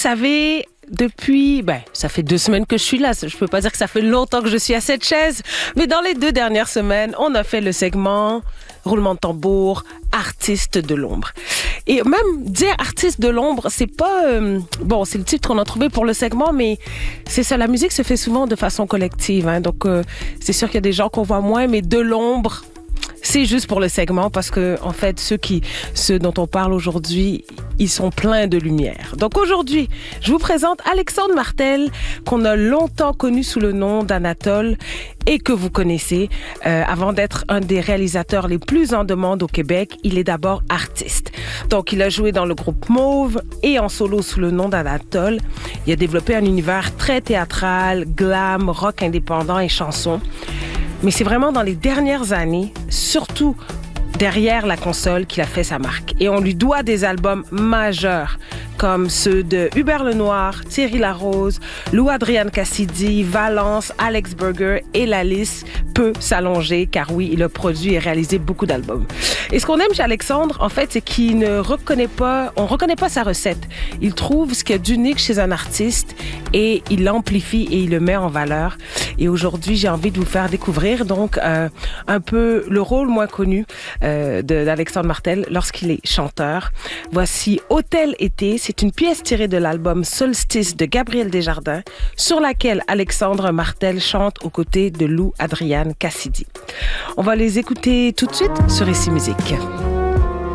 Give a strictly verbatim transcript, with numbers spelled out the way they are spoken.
savez, depuis, ben, ça fait deux semaines que je suis là. Je peux pas dire que ça fait longtemps que je suis à cette chaise, mais dans les deux dernières semaines, on a fait le segment roulement de tambour, artiste de l'ombre. Et même dire artiste de l'ombre, c'est pas... Euh, bon, c'est le titre qu'on a trouvé pour le segment, mais c'est ça, la musique se fait souvent de façon collective. Hein, donc, euh, c'est sûr qu'il y a des gens qu'on voit moins, mais de l'ombre, c'est juste pour le segment parce que, en fait, ceux, qui, ceux dont on parle aujourd'hui, ils sont pleins de lumière. Donc aujourd'hui, je vous présente Alexandre Martel, qu'on a longtemps connu sous le nom d'Anatole et que vous connaissez. Euh, avant d'être un des réalisateurs les plus en demande au Québec, il est d'abord artiste. Donc il a joué dans le groupe Mauve et en solo sous le nom d'Anatole. Il a développé un univers très théâtral, glam, rock indépendant et chansons. Mais c'est vraiment dans les dernières années, surtout derrière la console, qu'il a fait sa marque. Et on lui doit des albums majeurs, comme ceux de Hubert Lenoir, Thierry Larose, Lou Adrian Cassidy, Valence, Alex Burger, et la liste peut s'allonger, car oui, il a produit et réalisé beaucoup d'albums. Et ce qu'on aime chez Alexandre, en fait, c'est qu'il ne reconnaît pas, on reconnaît pas sa recette. Il trouve ce qu'il y a d'unique chez un artiste et il l'amplifie et il le met en valeur. Et aujourd'hui, j'ai envie de vous faire découvrir donc euh, un peu le rôle moins connu euh, de, d'Alexandre Martel lorsqu'il est chanteur. Voici Hôtel Été. C'est une pièce tirée de l'album Solstice de Gabriel Desjardins, sur laquelle Alexandre Martel chante aux côtés de Lou Adrian Cassidy. On va les écouter tout de suite sur Ici Musique.